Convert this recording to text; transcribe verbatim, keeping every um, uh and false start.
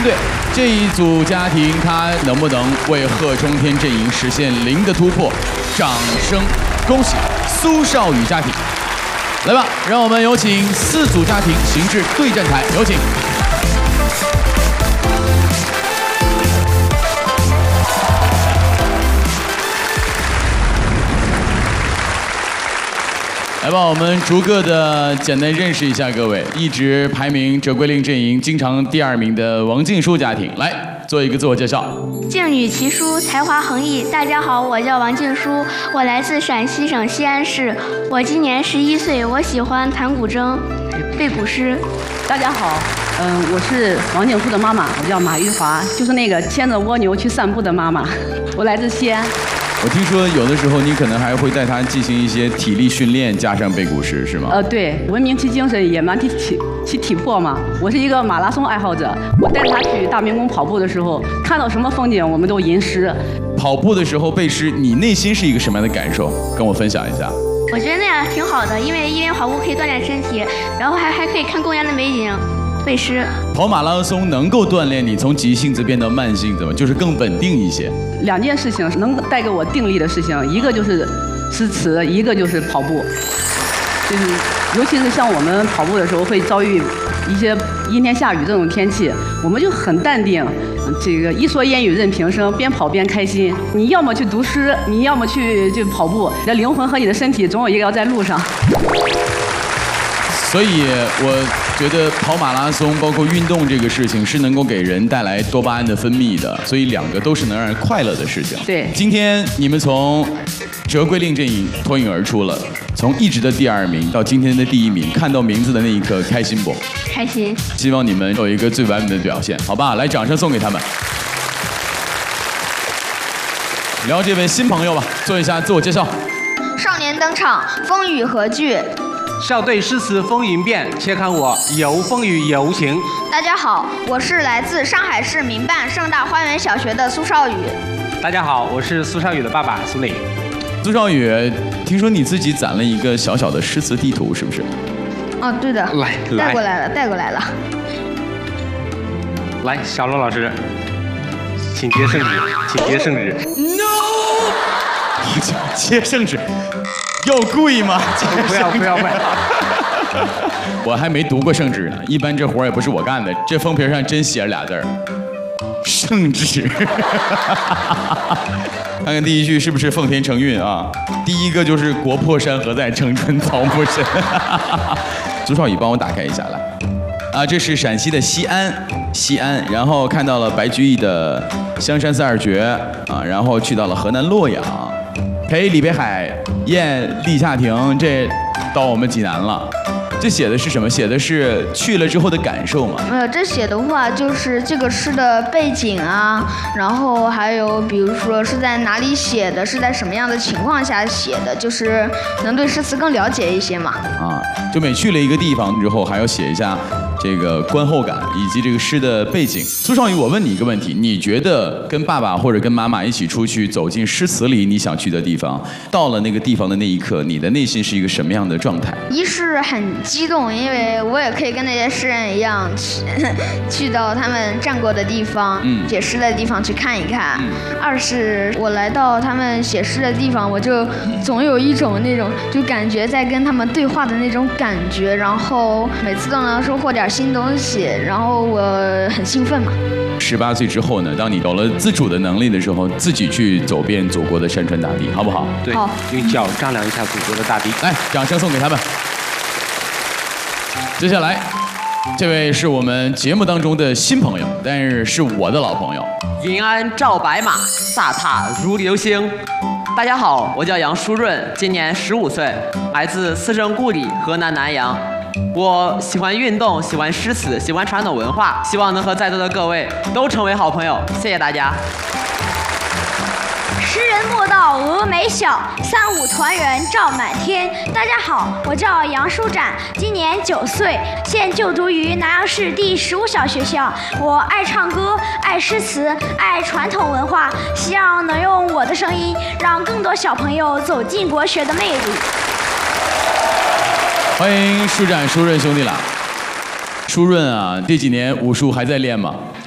队，这一组家庭他能不能为贺中天阵营实现零的突破？掌声恭喜苏少宇家庭！来吧，让我们有请四组家庭行至对战台，有请。 来吧，我们逐个的简单认识一下各位。一直排名折桂令阵营经常第二名的王静书家庭，来做一个自我介绍。 静女奇书，才华横溢。大家好，我叫王静书，我来自陕西省西安市，我今年十一岁，我喜欢弹古筝、背古诗。 大家好，嗯、呃，我是王静书的妈妈，我叫马玉华，就是那个牵着蜗牛去散步的妈妈。我来自西安。 我听说有的时候你可能还会带他进行一些体力训练，加上背古诗，是吗？ 呃，对，文明其精神，野蛮其体其体魄嘛。我是一个马拉松爱好者，我带着他去大明宫跑步的时候，看到什么风景我们都吟诗。 跑步的时候背诗，你内心是一个什么样的感受？跟我分享一下。 我觉得那样挺好的，因为一边跑步可以锻炼身体，然后还还可以看公园的美景。 背诗， 跑马拉松能够锻炼你从急性子变到慢性子吗？就是更稳定一些。 两件事情能带给我定力的事情，一个就是诗词，一个就是跑步。就是尤其是像我们跑步的时候会遭遇一些阴天下雨这种天气，我们就很淡定，这个一蓑烟雨任平生，边跑边开心。你要么去读诗，你要么去就跑步，你的灵魂和你的身体总有一个要在路上。 所以我觉得跑马拉松，包括运动这个事情，是能够给人带来多巴胺的分泌的，所以两个都是能让人快乐的事情。 对， 今天你们从折桂令阵营脱颖而出了，从一直的第二名到今天的第一名，看到名字的那一刻，开心不？ 开心。 希望你们有一个最完美的表现，好吧？来，掌声送给他们。聊这位新朋友吧，做一下自我介绍。 少年登场，风雨何惧？ 校队诗词风云变，且看我游风雨游情。 大家好，我是来自上海市民办盛大花园小学的苏少宇。 大家好，我是苏少宇的爸爸苏磊。 苏少宇，听说你自己攒了一个小小的诗词地图，是不是？ 哦，对的。 来， 带过来了，带过来了。 来，小罗老师，请接圣旨，请接圣旨。 No！ 接圣旨。 要故意吗？ 不要不要不要！ 我还没读过圣旨呢，一般这活儿也不是我干的。这封皮上真写着俩字儿，圣旨。看看第一句是不是奉天承运啊？第一个就是国破山河在，城春草木深。苏少宇，帮我打开一下来。啊，这是陕西的西安，西安，然后看到了白居易的《香山四二绝》啊，然后去到了河南洛阳。 陪李北海宴立夏亭，这到我们济南了。这写的是什么？写的是去了之后的感受吗？ 没有，这写的话就是这个诗的背景啊，然后还有比如说是在哪里写的，是在什么样的情况下写的，就是能对诗词更了解一些嘛。 啊，就每去了一个地方之后，还要写一下这个观后感以及这个诗的背景。苏少宇，我问你一个问题：你觉得跟爸爸或者跟妈妈一起出去走进诗词里你想去的地方，到了那个地方的那一刻，你的内心是一个什么样的状态？ 一是很激动，因为我也可以跟那些诗人一样去去到他们站过的地方，嗯，写诗的地方去看一看。嗯、二是我来到他们写诗的地方，我就总有一种那种就感觉在跟他们对话的那种感觉，然后每次都能收获点新东西，然后我很兴奋嘛。 十八岁之后呢，当你有了自主的能力的时候，自己去走遍祖国的山川大地，好不好？ 对，用脚丈量一下祖国的大地。 来，掌声送给他们。接下来，这位是我们节目当中的新朋友，但是是我的老朋友。 云安照白马，飒沓如流星。大家好，我叫杨舒润，今年十五岁，来自四圣故里河南南阳。我喜欢运动，喜欢诗词，喜欢传统文化，希望能和在座的各位都成为好朋友。谢谢大家。 诗人莫道峨眉晓，三五团圆照满天。大家好，我叫杨舒展，今年九岁，现就读于南阳市第十五小学校。我爱唱歌，爱诗词，爱传统文化，希望能用我的声音，让更多小朋友走进国学的魅力。 欢迎舒展、舒润兄弟俩。舒润啊，这几年武术还在练吗？